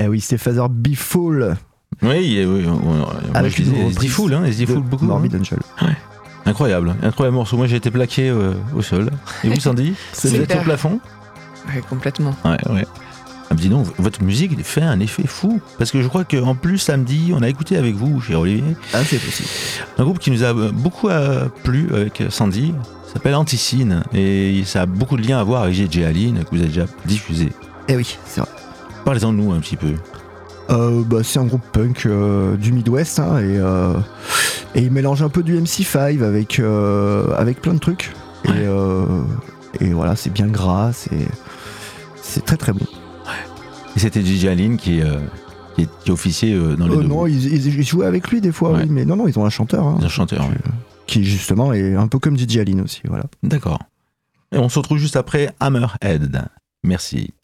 Eh oui, c'est Father Be Fool. Oui, Avec je disais SD Fool, hein, SD Fool beaucoup. Morbid Angel. Ouais. Incroyable morceau. Moi j'ai été plaqué au sol. Et vous, Sandy, vous êtes au plafond? Ouais, complètement. Ouais. Ah, dis donc, votre musique fait un effet fou. Parce que je crois qu'en plus, samedi, on a écouté avec vous, cher Olivier. Ah, c'est possible. Un groupe qui nous a beaucoup plu avec Sandy, s'appelle Anticine. Et ça a beaucoup de liens à voir avec J.J. Allin, que vous avez déjà diffusé. Eh oui, c'est vrai. Parlez-en de nous un petit peu. C'est un groupe punk du Midwest, hein, et il mélange un peu du MC5 avec plein de trucs. Ouais. Et voilà, c'est bien gras, c'est très très bon. Et c'était J.J. Allin qui officiait dans les deux. Non, ils jouaient avec lui des fois, ouais. Oui, mais non, ils ont un chanteur. Hein, un chanteur, qui justement est un peu comme J.J. Allin aussi, voilà. D'accord. Et on se retrouve juste après Hammerhead. Merci.